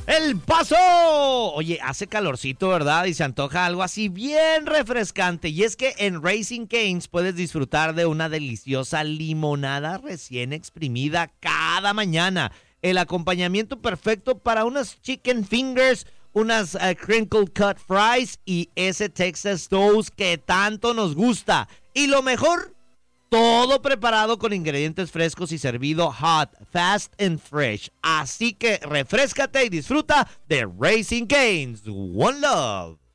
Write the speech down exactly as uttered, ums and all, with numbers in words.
El Paso. Oye, hace calorcito, ¿verdad? Y se antoja algo así bien refrescante. Y es que en Raising Cane's puedes disfrutar de una deliciosa limonada recién exprimida cada mañana. El acompañamiento perfecto para unas chicken fingers, unas uh, crinkle cut fries y ese Texas toast que tanto nos gusta. Y lo mejor, todo preparado con ingredientes frescos y servido hot, fast and fresh. Así que refréscate y disfruta de Raising Cane's. One Love.